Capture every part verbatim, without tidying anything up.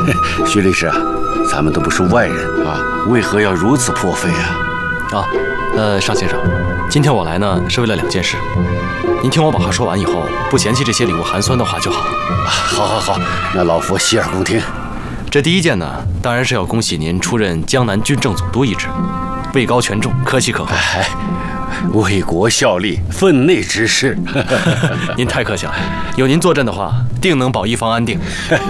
徐律师啊，咱们都不是外人啊，为何要如此破费啊？ 啊，呃，尚先生，今天我来呢是为了两件事，您听我把话说完以后，不嫌弃这些礼物寒酸的话就好。 啊，好，好，好，那老夫洗耳恭听。 这第一件呢，当然是要恭喜您出任江南军政总督一职，位高权重，可喜可贺。 哎，为国效力，分内之事。 您太客气了，有您坐镇的话，定能保一方安定。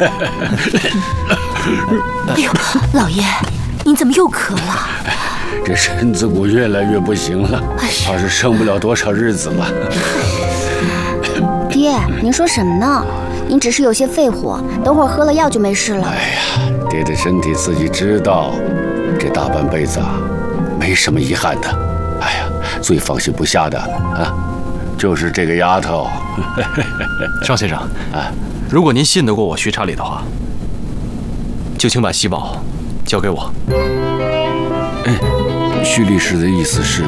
哎呦，老爷，您怎么又咳了？ 这身子骨越来越不行了，怕是剩不了多少日子了。 爹，您说什么呢？您只是有些肺火，等会儿喝了药就没事了。 哎呀，爹的身体自己知道，这大半辈子啊，没什么遗憾的。哎呀，最放心不下的啊，就是这个丫头。 尚先生， 啊， 如果您信得过我徐查理的话，就请把喜宝交给我。 哎，徐律师的意思是？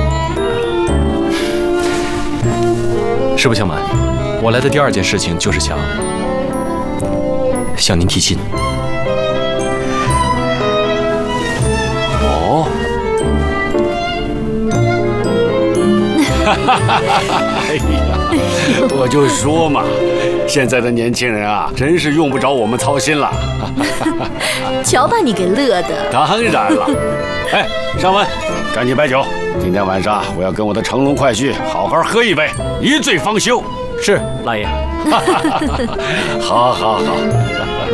实不相瞒，我来的第二件事情就是想向您提亲。 哦。哎呀，我就说嘛，现在的年轻人啊，真是用不着我们操心了。 瞧把你给乐的！ 当然了。哎，尚文，赶紧摆酒。今天晚上我要跟我的乘龙快婿好好喝一杯，一醉方休。 是，老爷。 好，好，好。